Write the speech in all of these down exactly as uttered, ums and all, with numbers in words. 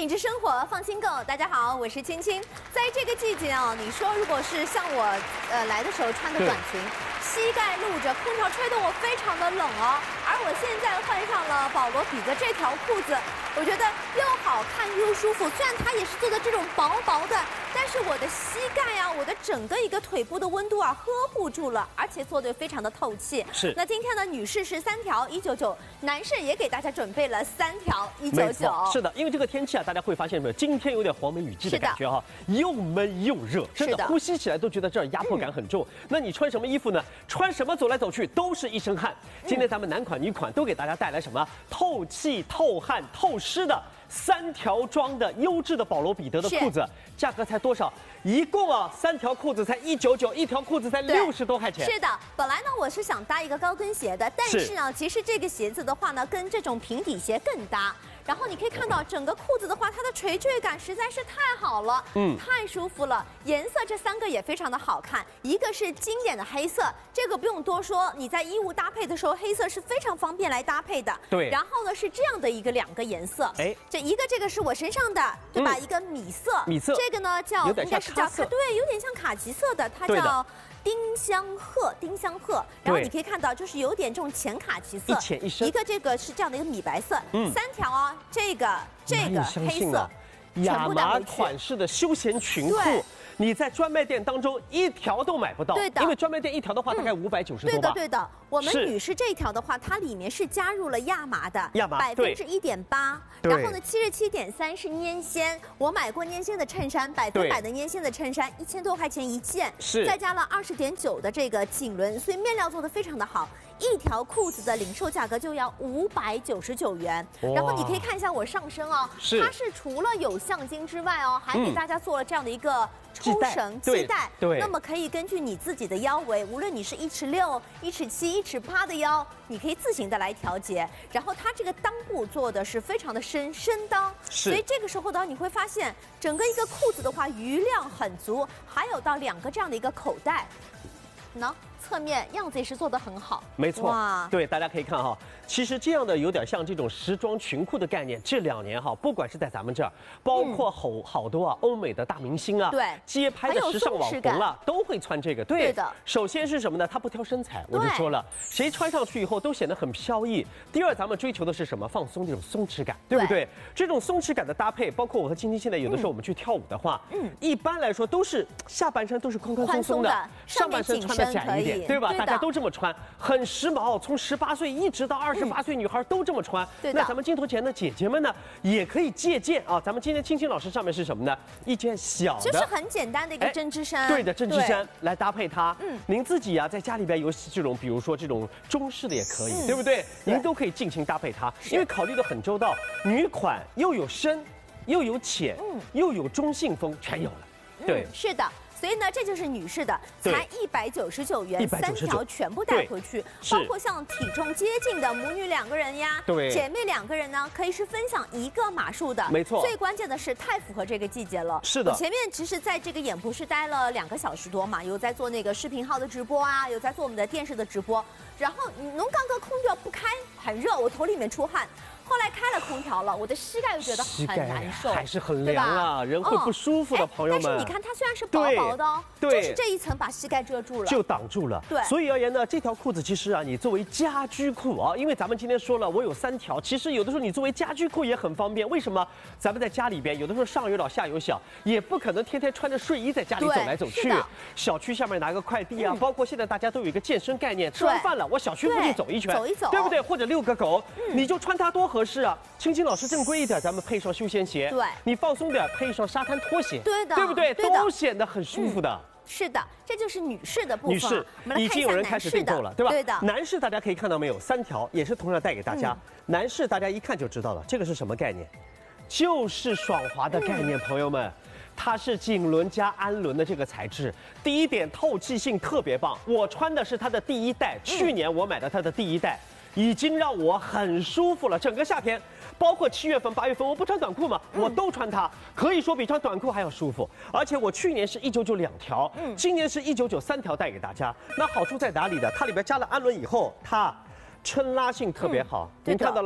品质生活，放心购。大家好，我是青青。在这个季节啊，你说如果是像我呃来的时候穿的短裙，膝盖露着，空调吹得我非常的冷哦。而我现在换上了保罗比的这条裤子，我觉得又好看又舒服。虽然它也是做的这种薄薄的，但是我的膝盖啊，我的整个一个腿部的温度啊呵护住了，而且做的非常的透气。 是。 那今天呢，女士是三条一九九，男士也给大家准备了三条一九九。 是的，因为这个天气啊，大家会发现没有，今天有点黄梅雨季的感觉哈，又闷又热，真的呼吸起来都觉得这儿压迫感很重。嗯、那你穿什么衣服呢？穿什么走来走去都是一身汗。今天咱们男款女款都给大家带来什么透气、透汗、透湿的三条装的优质的保罗彼得的裤子，价格才多少？一共啊，三条裤子才一九九，一条裤子才六十多块钱。 是的，本来呢我是想搭一个高跟鞋的，但是呢，其实这个鞋子的话呢，跟这种平底鞋更搭。然后你可以看到整个裤子的话，它的垂坠感实在是太好了，嗯，太舒服了。颜色这三个也非常的好看，一个是经典的黑色，这个不用多说，你在衣物搭配的时候，黑色是非常方便来搭配的。 对。 然后呢是这样的一个两个颜色，哎，这一个这个是我身上的，对吧？嗯、一个米色， 米色， 这个呢叫应该是叫对，有点像卡其色的，它叫。丁香褐，丁香褐，然后你可以看到，就是有点这种浅卡其色， 一浅一深。 一个这个是这样的一个米白色，嗯，三条啊，这个这个黑色， 亚麻款式的休闲裙裤。你在专卖店当中一条都买不到， 对的， 因为专卖店一条的话大概五百九十多吧。 对的，对的。我们女士这一条的话，它里面是加入了亚麻的， 亚麻百分之一点八，然后呢七十七点三是粘纤。我买过粘纤的衬衫，百分百的粘纤的衬衫，一千多块钱一件， 是再加了二十点九的这个锦纶，所以面料做的非常的好。一条裤子的零售价格就要五百九十九元，然后你可以看一下我上身哦，它是除了有橡筋之外哦，还给大家做了这样的一个抽绳系带， 对， 那么可以根据你自己的腰围，无论你是一尺六、一尺七、一尺八的腰，你可以自行的来调节。然后它这个裆部做的是非常的深深裆，所以这个时候呢，你会发现整个一个裤子的话余量很足，还有到两个这样的一个口袋，喏。侧面样子也是做得很好， 没错，对，大家可以看哈，其实这样的有点像这种时装裙裤的概念。这两年哈，不管是在咱们这儿，包括好好多啊欧美的大明星啊， 对， 街拍的时尚网红啊，都会穿这个。对对的。 首先是什么呢？它不挑身材，我就说了，谁穿上去以后都显得很飘逸。第二，咱们追求的是什么？放松这种松弛感，对不对？这种松弛感的搭配，包括我和青青现在有的时候我们去跳舞的话，嗯，一般来说都是下半身都是宽宽松松的，上半身穿的窄一点。对吧？大家都这么穿，很时髦。从十八岁一直到二十八岁，女孩都这么穿。那咱们镜头前的姐姐们呢，也可以借鉴啊。咱们今天青青老师上面是什么呢？一件小的， 就是很简单的一个针织衫。 对的，针织衫来搭配它。嗯，您自己啊，在家里边有这种，比如说这种中式的也可以，对不对？您都可以尽情搭配它，因为考虑的很周到。女款又有深，又有浅，又有中性风，全有了。对， 是的。所以呢，这就是女士的，才一百九十九元，三条全部带回去，包括像体重接近的母女两个人呀， 对， 姐妹两个人呢，可以是分享一个码数的， 没错。 最关键的是太符合这个季节了， 是的。 我前面其实在这个演播室待了两个小时多嘛，有在做那个视频号的直播啊，有在做我们的电视的直播，然后侬刚刚空调不开，很热，我头里面出汗。后来开了空调了，我的膝盖又觉得很难受， 还是很凉啊，人会不舒服的，朋友们。 但是你看，它虽然是薄薄的哦，就是这一层把膝盖遮住了， 就挡住了。对，所以而言呢，这条裤子其实啊，你作为家居裤啊，因为咱们今天说了，我有三条，其实有的时候你作为家居裤也很方便。为什么？咱们在家里边，有的时候上有老下有小，也不可能天天穿着睡衣在家里走来走去。小区下面拿个快递啊，包括现在大家都有一个健身概念，吃完饭了，我小区附近走一圈， 走一走， 对不对？或者遛个狗，你就穿它多合适啊！青青老师正规一点，咱们配上休闲鞋， 对， 你放松点，配上沙滩拖鞋， 对的， 对不对？都显得很舒服的。 是的，这就是女士的部分。 女士，已经有人开始订购了，对吧？ 对的。 男士大家可以看到没有，三条也是同样带给大家。男士大家一看就知道了，这个是什么概念？就是爽滑的概念，朋友们。它是锦纶加氨纶的这个材质，第一点透气性特别棒。我穿的是它的第一代，去年我买的它的第一代。已经让我很舒服了。整个夏天，包括七月份、八月份，我不穿短裤嘛，我都穿它，可以说比穿短裤还要舒服。而且我去年是一九九两条，嗯，今年是一九九三条带给大家。那好处在哪里呢？它里边加了氨纶以后，它撑拉性特别好，嗯、您看到了吗？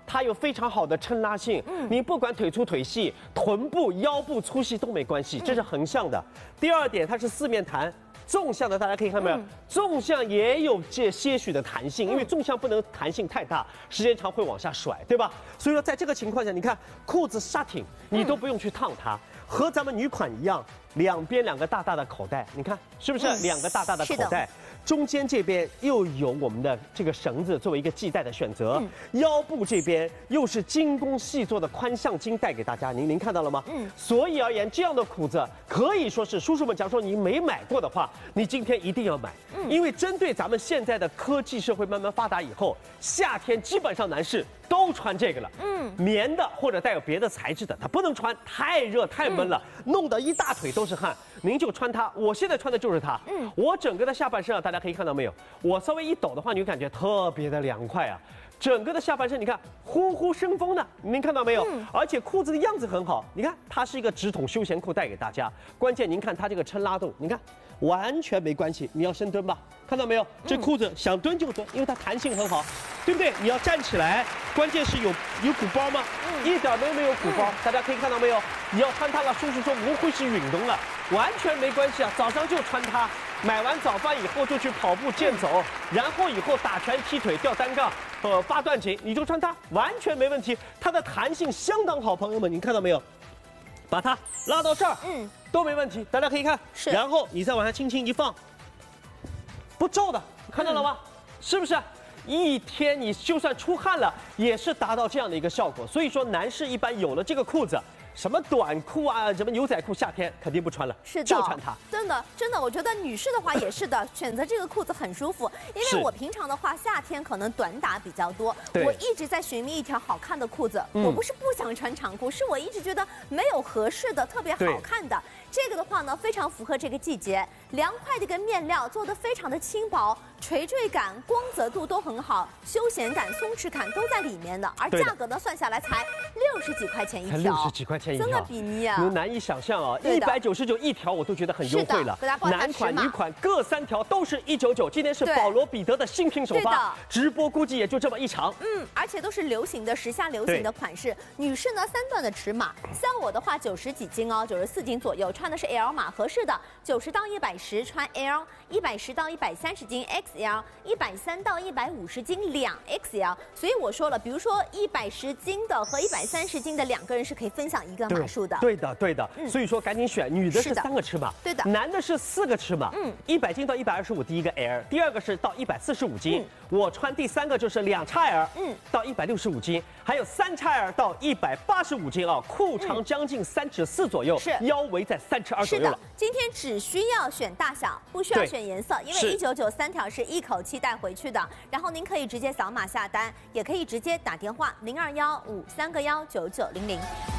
它有非常好的撑拉性，嗯，你不管腿粗腿细、臀部、腰部粗细都没关系，这是横向的。第二点，它是四面弹。纵向的大家可以看到没有？嗯、纵向也有这些许的弹性，因为纵向不能弹性太大，时间长会往下甩，对吧？所以说在这个情况下，你看裤子刹挺，你都不用去烫它，和咱们女款一样，两边两个大大的口袋，你看是不是两个大大的口袋？中间这边又有我们的这个绳子作为一个系带的选择，嗯、腰部这边又是精工细作的宽向筋带给大家，您您看到了吗？嗯，所以而言，这样的裤子可以说是叔叔们，假如说你没买过的话，你今天一定要买，嗯、因为针对咱们现在的科技社会慢慢发达以后，夏天基本上男士都穿这个了，嗯，棉的或者带有别的材质的，它不能穿，太热太闷了，嗯、弄得一大腿都是汗。您就穿它，我现在穿的就是它，嗯，我整个的下半身啊，大家可以看到没有？我稍微一抖的话，你会感觉特别的凉快啊。整个的下半身，你看呼呼生风的，您看到没有？嗯、而且裤子的样子很好，你看它是一个直筒休闲裤带给大家。关键您看它这个撑拉度，你看完全没关系。你要深蹲吧，看到没有？这裤子想蹲就蹲，因为它弹性很好，对不对？你要站起来，关键是有有鼓包吗？嗯、一点都没有鼓包，嗯、大家可以看到没有？你要穿它了，叔叔说不会是运动了，完全没关系啊，早上就穿它。买完早饭以后就去跑步健走，然后以后打拳、踢腿、吊单杠，呃，发段锦，你就穿它，完全没问题。它的弹性相当好，朋友们，您看到没有？把它拉到这儿，嗯，都没问题。大家可以看，是。然后你再往下轻轻一放，不皱的，看到了吗？嗯、是不是？一天你就算出汗了，也是达到这样的一个效果。所以说，男士一般有了这个裤子。什么短裤啊，什么牛仔裤，夏天肯定不穿了， 是的， 就穿它。 真的，真的，我觉得女士的话也是的，选择这个裤子很舒服。因为我平常的话，夏天可能短打比较多，我一直在寻觅一条好看的裤子。嗯、我不是不想穿长裤，是我一直觉得没有合适的、特别好看的。这个的话呢，非常符合这个季节，凉快的一个面料做的非常的轻薄，垂坠感、光泽度都很好，休闲感、松弛感都在里面的。而价格呢，算下来才六十几块钱一条， 六十几块钱一条， 真的比拟啊！ 您难以想象啊，一百九十九一条我都觉得很优惠了。男款、女款各三条都是一九九，今天是保罗彼得的新品首发，直播估计也就这么一场。 嗯，而且都是流行的时下流行的款式。女士呢，三段的尺码，像我的话九十几斤哦，九十四斤左右，穿的是 L 码合适的，九十到一百十穿 L， 一百十到一百三十斤 X L， 一百三到一百五十斤两 X L。所以我说了，比如说一百十斤的和一百三十斤的两个人是可以分享一个码数的。 对的，对的。嗯、所以说赶紧选，女的是三个尺码， 对的， 男的是四个尺码。嗯，一百斤到一百二十五，第一个 L， 第二个是到一百四十五斤。嗯、我穿第三个就是两 X L， 嗯，到一百六十五斤，还有三 X L 到一百八十五斤啊，裤长将近三尺四左右，是腰围在三尺二左右了。 今天只需要选大小，不需要选颜色，因为一九九三条是一口气带回去的。然后您可以直接扫码下单，也可以直接打电话零二幺五三个幺九九零零。